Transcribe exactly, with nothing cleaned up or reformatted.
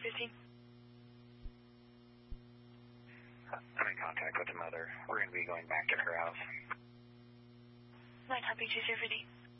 fifteen. I'm in contact with the mother. We're going to be going back to her house. nine Happy two zero fifty.